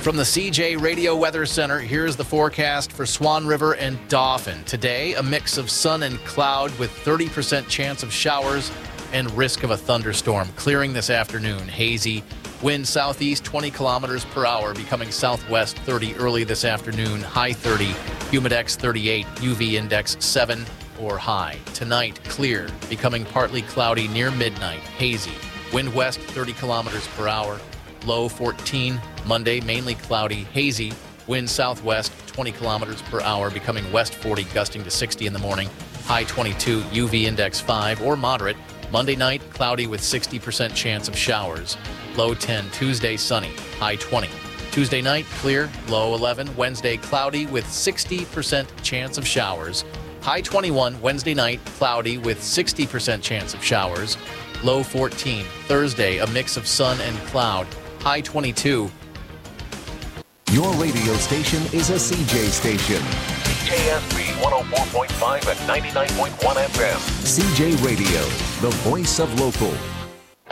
From the CJ Radio Weather Center, here's the forecast for Swan River and Dauphin. Today, a mix of sun and cloud with 30% chance of showers and risk of a thunderstorm. Clearing this afternoon, hazy. Wind southeast 20 kilometers per hour, becoming southwest 30 early this afternoon. High 30, humidex 38, UV index 7 or high. Tonight, clear, becoming partly cloudy near midnight. Hazy. Wind west 30 kilometers per hour. Low 14. Monday, mainly cloudy, hazy. Wind southwest 20 kilometers per hour, becoming west 40, gusting to 60 in the morning. High 22, UV index 5 or moderate. Monday night, cloudy with 60% chance of showers. Low 10. Tuesday, sunny. High 20. Tuesday night, clear. Low 11. Wednesday, cloudy with 60% chance of showers. High 21. Wednesday night, cloudy with 60% chance of showers. Low 14. Thursday, a mix of sun and cloud. High 22. Your radio station is a CJ station. CJSB 104.5 and 99.1 FM. CJ Radio, the voice of local.